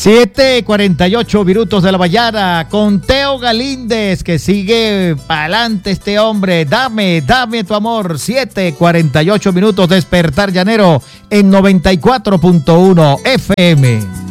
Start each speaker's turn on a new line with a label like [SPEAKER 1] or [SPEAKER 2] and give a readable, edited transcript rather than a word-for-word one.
[SPEAKER 1] 7:48 minutos de la mañana con Teo Galíndez, que sigue para adelante este hombre. Dame tu amor. 7:48 minutos, Despertar Llanero en 94.1 FM.